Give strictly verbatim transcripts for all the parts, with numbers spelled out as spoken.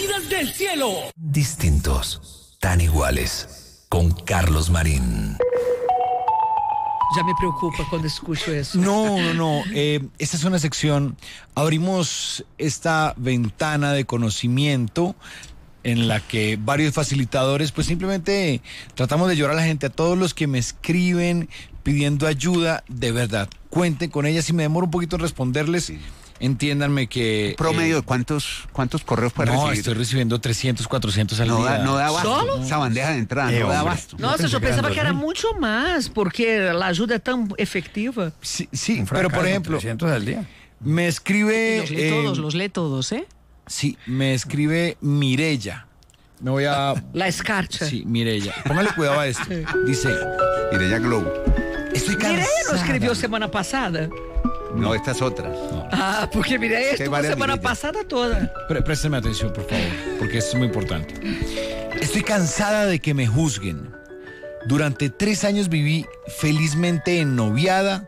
caídas del cielo. Distintos, tan iguales, con Carlos Marín. Ya me preocupa cuando escucho eso. No, no, no. Eh, esta es una sección. Abrimos esta ventana de conocimiento en la que varios facilitadores, pues simplemente tratamos de llorar a la gente, a todos los que me escriben pidiendo ayuda, de verdad. Cuenten con ella. Si me demoro un poquito en responderles, sí. Entiéndanme que... ¿Promedio eh, de cuántos, cuántos correos puede no, recibir? No, estoy recibiendo trescientos, cuatrocientos al no día. Da, no da abasto. ¿Solo? Esa bandeja de entrada eh, no da hombre. abasto. Nossa, eu pensava que era mucho más, porque la ayuda es tan efectiva. Sí, sí, pero por ejemplo... trescientos al día. Me escribe... Los lee eh, todos, los lee todos, ¿eh? Sí, me escribe Mirella. Me voy a... La escarcha. Sí, Mirella. Póngale cuidado a esto. Dice... Mirella Globo. Estoy cansada. Mireia no escreveu semana passada? No, esta es otra. No. Ah, porque Mireia estuvo semana Mireia. pasada toda. Pre- présteme atención, por favor, porque esto es muy importante. Estoy cansada de que me juzguen. Durante tres años viví felizmente ennoviada.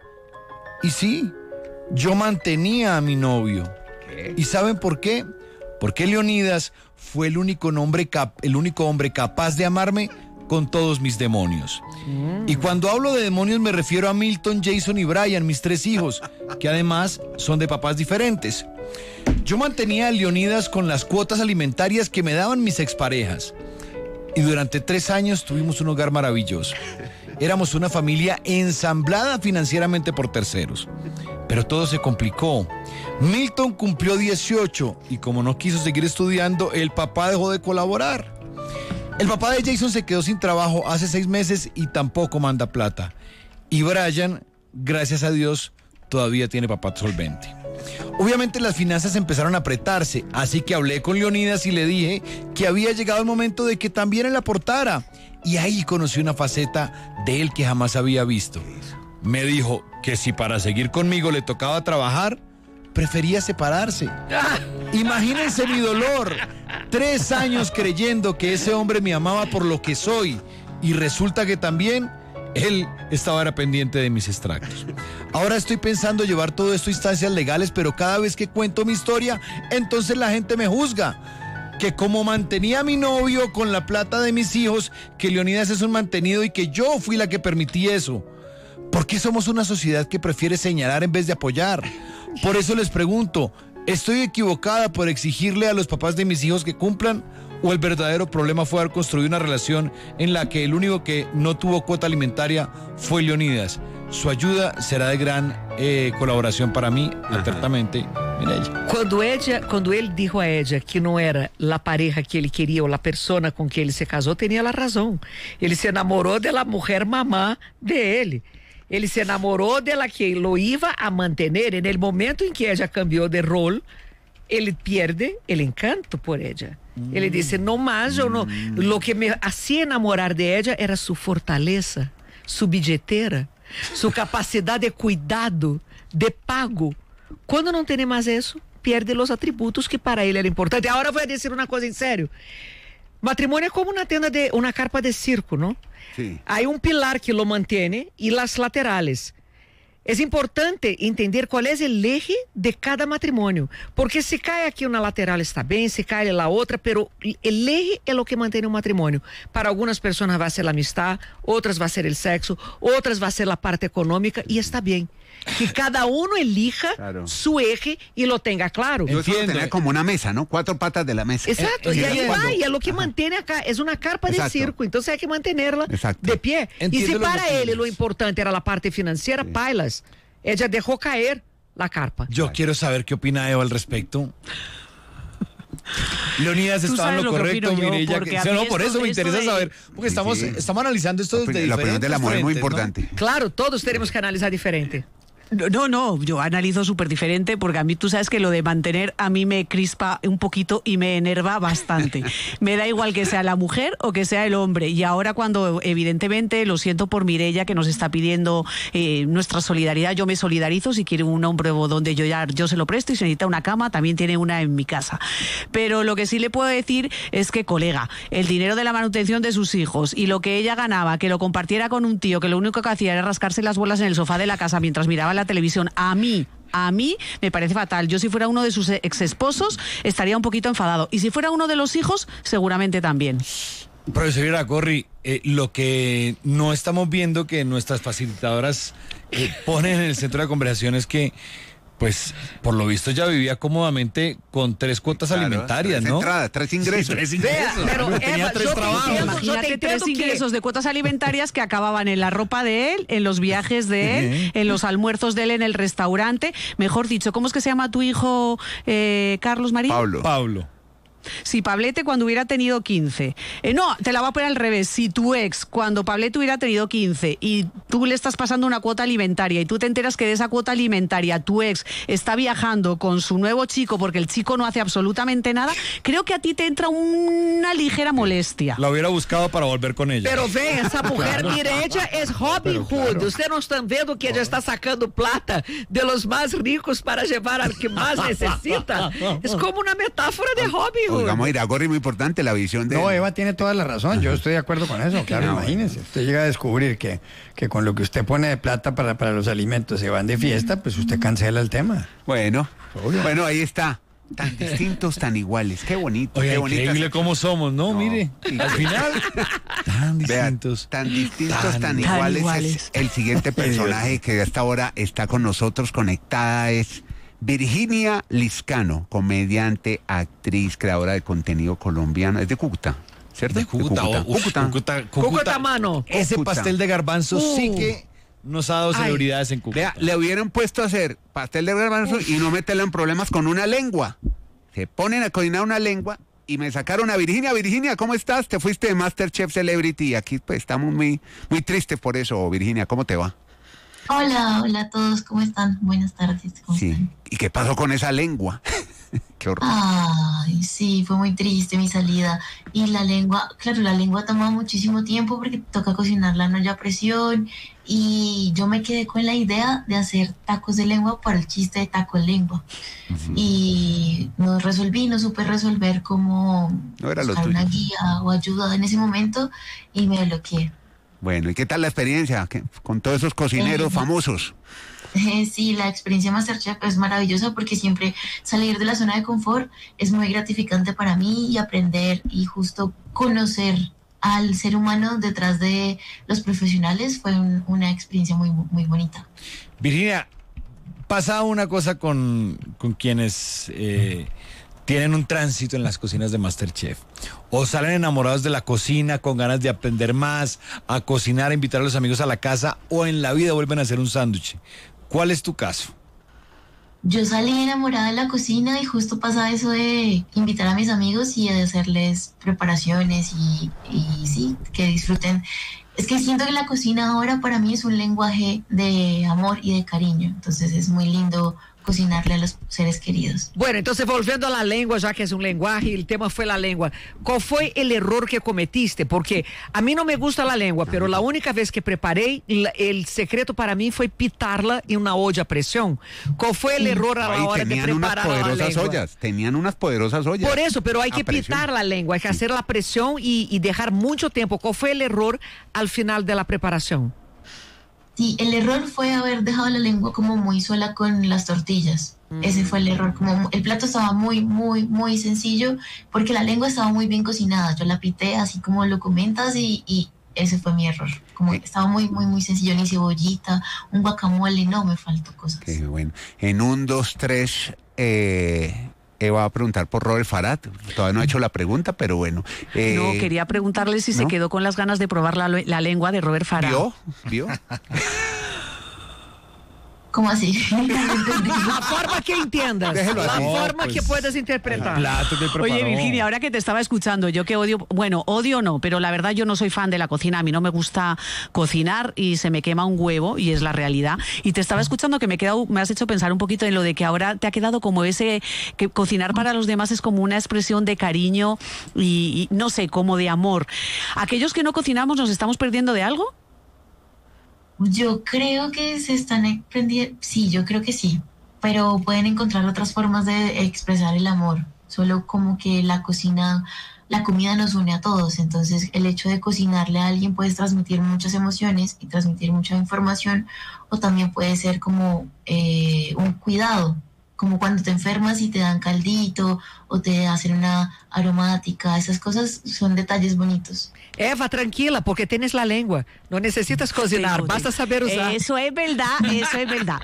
Y sí, yo mantenía a mi novio. ¿Qué? ¿Y saben por qué? Porque Leonidas fue el único, nombre cap- el único hombre capaz de amarme con todos mis demonios. Mm. Y cuando hablo de demonios me refiero a Milton, Jason y Brian, mis tres hijos, que además son de papás diferentes. Yo mantenía a Leonidas con las cuotas alimentarias que me daban mis exparejas. Y durante tres años tuvimos un hogar maravilloso. Éramos una familia ensamblada financieramente por terceros. Pero todo se complicó. Milton cumplió dieciocho y como no quiso seguir estudiando, el papá dejó de colaborar. El papá de Jason se quedó sin trabajo hace seis meses y tampoco manda plata. Y Brian, gracias a Dios, todavía tiene papá solvente. Obviamente las finanzas empezaron a apretarse, así que hablé con Leonidas y le dije que había llegado el momento de que también él aportara. Y ahí conocí una faceta de él que jamás había visto. Me dijo que si para seguir conmigo le tocaba trabajar, prefería separarse. Imagínense mi dolor. Tres años creyendo que ese hombre me amaba por lo que soy y resulta que también él estaba era pendiente de mis extractos. Ahora estoy pensando llevar todo esto a instancias legales, pero cada vez que cuento mi historia, entonces la gente me juzga. Que como mantenía a mi novio con la plata de mis hijos, que Leonidas es un mantenido y que yo fui la que permití eso. ¿Por qué somos una sociedad que prefiere señalar en vez de apoyar? Por eso les pregunto, ¿estoy equivocada por exigirle a los papás de mis hijos que cumplan? ¿O el verdadero problema fue haber construido una relación en la que el único que no tuvo cuota alimentaria fue Leonidas? Su ayuda será de gran eh, colaboración para mí, atentamente, Mireia. Quando, ella, quando ele dijo a ella que não era a pareja que ele queria ou a persona com que ele se casou, tinha a razão. Ele se enamorou da mulher mamã de ele. Ele se enamorou dela que lo iba a mantener. En el momento em que ella cambiou de rol, ele perde el encanto por ella. Mm. Ele disse, no más, yo no, mm. lo que me hacía enamorar de ella era su fortaleza, su billetera, su capacidade de cuidado, de pago. Quando não tem mais isso, perde os atributos que para ele era importante. Agora vou dizer uma coisa em sério. Matrimônio é como uma tenda de, uma carpa de circo, não? Sí. Hay un pilar que lo mantiene y las laterales. Es importante entender cuál es el eje de cada matrimonio, porque si cae aquí una lateral está bien, si cae la otra, pero el eje es lo que mantiene un matrimonio. Para algunas personas va a ser la amistad, otras va a ser el sexo, otras va a ser la parte económica y está bien. Que cada uno elija claro. su eje y lo tenga claro. Yo eso lo tenía como una mesa, ¿no? Cuatro patas de la mesa. Exacto, y ahí va, y es lo que mantiene acá, es una carpa de Exacto. circo, entonces hay que mantenerla Exacto. de pie. Entiendo y si para él lo importante era la parte financiera, sí. pailas, ella dejó caer la carpa. Yo claro. quiero saber qué opina Eva al respecto. Leonidas estaba en lo, lo correcto, Mireia. Que, que, no, por eso me interesa de... saber, porque estamos, sí, sí. estamos analizando esto desde la diferentes opinión del amor es muy importante. ¿no? Claro, todos tenemos que analizar diferente. No, no, yo analizo súper diferente porque a mí tú sabes que lo de mantener a mí me crispa un poquito y me enerva bastante. Me da igual que sea la mujer o que sea el hombre. Y ahora cuando evidentemente lo siento por Mireia que nos está pidiendo eh, nuestra solidaridad, yo me solidarizo si quiere un hombre donde yo ya yo se lo presto y si necesita una cama también tiene una en mi casa. Pero lo que sí le puedo decir es que, colega, el dinero de la manutención de sus hijos y lo que ella ganaba, que lo compartiera con un tío que lo único que hacía era rascarse las bolas en el sofá de la casa mientras miraba la televisión, a mí, A mí me parece fatal. Yo si fuera uno de sus ex esposos estaría un poquito enfadado. Y si fuera uno de los hijos, seguramente también. Profesora Corri, eh, lo que no estamos viendo que nuestras facilitadoras eh, ponen en el centro de conversación es que, pues, por lo visto ya vivía cómodamente con tres cuotas Claro, alimentarias, tres ¿no? entradas, tres ingresos. Tres Vea, ingresos. pero Tenía Eva, tres yo te trabajos. entiendo. Yo te Imagínate entiendo tres que- ingresos de cuotas alimentarias que acababan en la ropa de él, en los viajes de él, en los almuerzos de él en el restaurante. Mejor dicho, ¿cómo es que se llama tu hijo, eh, Carlos Marín? Pablo. Pablo. Si Pablete cuando hubiera tenido quince. Eh, no, te la voy a poner al revés. Si tu ex, cuando Pablete hubiera tenido quince y tú le estás pasando una cuota alimentaria y tú te enteras que de esa cuota alimentaria tu ex está viajando con su nuevo chico porque el chico no hace absolutamente nada, creo que a ti te entra una ligera molestia. La hubiera buscado para volver con ella. Pero vem, essa mulher, mire, ella es Robin Hood. Ustedes não estão vendo que ella está sacando plata de los más ricos para llevar al que más necesita. Es como una metáfora de Robin Hood. Oigamos, Iragorri, muy importante la visión de... No, Eva tiene toda la razón, yo estoy de acuerdo con eso, claro, No. imagínese. Usted llega a descubrir que, que con lo que usted pone de plata para, para los alimentos se van de fiesta, pues usted cancela el tema. Bueno, Obvio. bueno, ahí está. Tan distintos, tan iguales. Qué bonito, Oye, qué bonito. increíble cómo somos, ¿no? No. Mire, Sí. al final, tan Vean, distintos. tan distintos, tan, Tan iguales, iguales. es el siguiente personaje que hasta ahora está con nosotros conectada es Virginia Liscano, comediante, actriz, creadora de contenido colombiano. Es de Cúcuta, ¿cierto? De Cúcuta, oh, uf, Cúcuta. Cúcuta, Cúcuta, mano. Ese Cúcuta. pastel de garbanzos sí Uh. que nos ha dado Ay. celebridades en Cúcuta. Vea, le hubieran puesto a hacer pastel de garbanzo y no meterle en problemas con una lengua. Se ponen a cocinar una lengua y me sacaron a Virginia. Virginia, ¿cómo estás? Te fuiste de MasterChef Celebrity y aquí pues estamos muy, muy tristes por eso. Virginia, ¿cómo te va? Hola, hola a todos, ¿cómo están? Buenas tardes, ¿cómo Sí. están? ¿Y qué pasó con esa lengua? Qué horror. Ay, sí, fue muy triste mi salida. Y la lengua, claro, la lengua toma muchísimo tiempo porque toca cocinarla en olla a presión. Y yo me quedé con la idea de hacer tacos de lengua para el chiste de taco de lengua. Y no resolví, no supe resolver cómo No era lo buscar tuyo. una guía o ayuda en ese momento y me bloqueé. Bueno, ¿y qué tal la experiencia ¿Qué- con todos esos cocineros Eh, famosos? Eh, Sí, la experiencia MasterChef es maravillosa porque siempre salir de la zona de confort es muy gratificante para mí y aprender y justo conocer al ser humano detrás de los profesionales fue un- una experiencia muy, muy bonita. Virginia, pasa una cosa con, con quienes eh, tienen un tránsito en las cocinas de MasterChef. O salen enamorados de la cocina, con ganas de aprender más, a cocinar, a invitar a los amigos a la casa, o en la vida vuelven a hacer un sándwich. ¿Cuál es tu caso? Yo salí enamorada de la cocina y justo pasa eso de invitar a mis amigos y de hacerles preparaciones y, y sí, que disfruten. Es que siento que la cocina ahora para mí es un lenguaje de amor y de cariño, entonces es muy lindo cocinarle a los seres queridos. Bueno, entonces volviendo a la lengua, ya que es un lenguaje, el tema fue la lengua. ¿Cuál fue el error que cometiste? Porque a mí no me gusta la lengua, pero la única vez que preparé, la- el secreto para mí fue pitarla en una olla a presión. ¿Cuál fue el error a la Ay, hora de tenían unas preparar la poderosas lengua? ollas, tenían unas poderosas ollas. Por eso, pero hay A que presión. pitar la lengua, hay que hacer la presión y, y dejar mucho tiempo. ¿Cuál fue el error al final de la preparación? Sí, el error fue haber dejado la lengua como muy sola con las tortillas. Ese fue el error. Como el plato estaba muy, muy, muy sencillo porque la lengua estaba muy bien cocinada. Yo la pité así como lo comentas y, y ese fue mi error. Como estaba muy, muy, muy sencillo. Ni cebollita, un guacamole, no, me faltó cosas. Qué bueno. En un, dos, tres, eh, Eva va a preguntar por Robert Farhat. Todavía no ha hecho la pregunta, pero bueno. Eh, No, quería preguntarle si se ¿no? quedó con las ganas de probar la, la lengua de Robert Farhat. ¿Vio? ¿Vio? ¿Cómo así? La forma que entiendas, Déjelo la así. forma No, que pues, puedes interpretar. Plato que preparó. Oye, Virginia, ahora que te estaba escuchando, yo que odio, bueno, odio no, pero la verdad yo no soy fan de la cocina, a mí no me gusta cocinar y se me quema un huevo y es la realidad. Y te estaba escuchando que me he quedado, me has hecho pensar un poquito en lo de que ahora te ha quedado como ese, que cocinar para los demás es como una expresión de cariño y, y no sé, como de amor. ¿Aquellos que no cocinamos nos estamos perdiendo de algo? Yo creo que se están aprendiendo, sí, yo creo que sí, pero pueden encontrar otras formas de expresar el amor. Solo como que la cocina la comida nos une a todos, entonces el hecho de cocinarle a alguien puede transmitir muchas emociones y transmitir mucha información, o también puede ser como eh, un cuidado, como cuando te enfermas y te dan caldito o te hacen una aromática, esas cosas son detalles bonitos. Eva, tranquila, porque tienes la lengua, no necesitas cocinar, Sí, basta sí. saber usar. Eso es verdad, eso es verdad.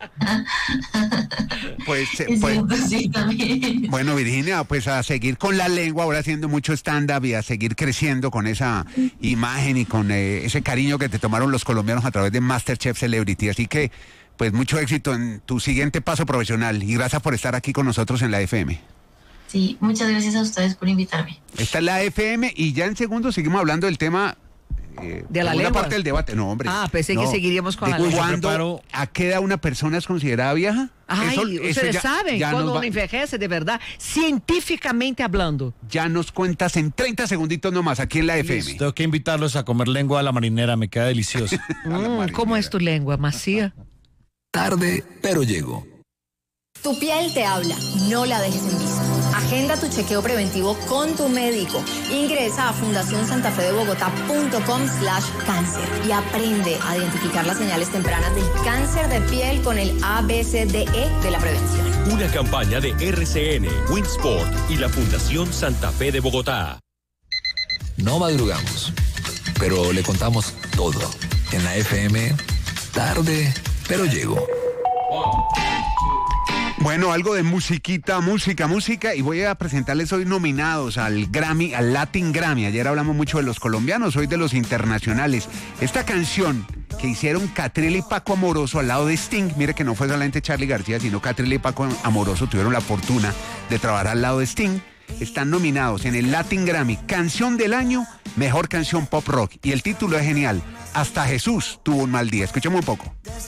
Pues, eh, Es pues, cierto, sí, también. bueno, Virginia, pues a seguir con la lengua, ahora haciendo mucho stand-up y a seguir creciendo con esa imagen y con eh, ese cariño que te tomaron los colombianos a través de MasterChef Celebrity. Así que, pues mucho éxito en tu siguiente paso profesional y gracias por estar aquí con nosotros en la F M. Sí, muchas gracias a ustedes por invitarme. Esta es la F M y ya en segundos seguimos hablando del tema eh, ¿De la segunda lengua? parte del debate. No, hombre. Ah, pensé que No. seguiríamos con ¿De la lengua. cuándo, Preparo- a qué edad una persona es considerada vieja? Ay, Eso- eso ustedes ya- saben ya cuando nos va- uno envejece de verdad, científicamente hablando. Ya nos cuentas en treinta segunditos nomás aquí en la F M. Tengo que invitarlos a comer lengua a la marinera, me queda delicioso. Mm, ¿Cómo es tu lengua? ¿Macía? Tarde, pero llego. Tu piel te habla, no la dejes en visto. Agenda tu chequeo preventivo con tu médico. Ingresa a fundación santa fe de bogotá punto com slash cáncer y aprende a identificar las señales tempranas del cáncer de piel con el A B C D E de la prevención. Una campaña de R C N, Winsport y la Fundación Santa Fe de Bogotá. No madrugamos, pero le contamos todo. En la F M, tarde, pero llego. Bueno, algo de musiquita, música, música, y voy a presentarles hoy nominados al Grammy, al Latin Grammy. Ayer hablamos mucho de los colombianos, hoy de los internacionales. Esta canción que hicieron Catriel y Paco Amoroso al lado de Sting, mire que no fue solamente Charly García, sino Catriel y Paco Amoroso tuvieron la fortuna de trabajar al lado de Sting. Están nominados en el Latin Grammy, Canción del Año, Mejor Canción Pop Rock, y el título es genial, Hasta Jesús tuvo un mal día. Escuchemos un poco.